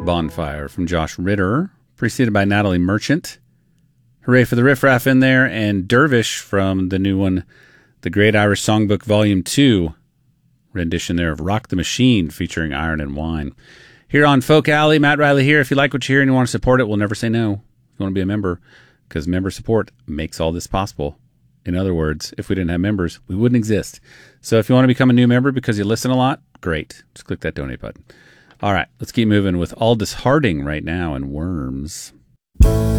Bonfire from Josh Ritter, preceded by Natalie Merchant. Hooray for the Riff Raff in there, and Dervish from the new one, The Great Irish Songbook Volume 2, rendition there of Rock the Machine featuring Iron and Wine. Here on Folk Alley, Matt Riley here. If you like what you hear and you want to support it, we'll never say no. If you want to be a member, because member support makes all this possible. In other words, if we didn't have members, we wouldn't exist. So if you want to become a new member because you listen a lot, great. Just click that donate button. All right, let's keep moving with Aldous Harding right now and Worms.